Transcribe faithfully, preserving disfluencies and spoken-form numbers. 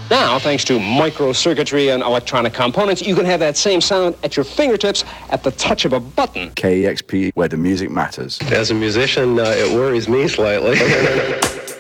Now, thanks to microcircuitry and electronic components, you can have that same sound at your fingertips at the touch of a button. K E X P, where the music matters. As a musician, uh, it worries me slightly.